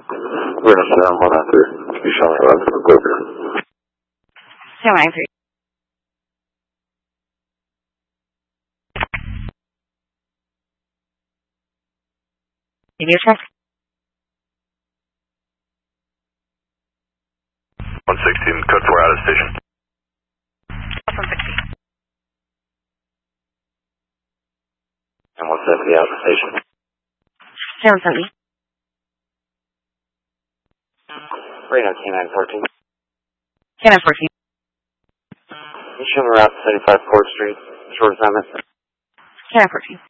We're going to set on 193. Can you show me around to the group here? 793. Give me a check. 116, code 4 out of station. 160. And 170 out of station. 770. Reno K914. K914. Can you show me around 75 4th Street, short assignment? K914.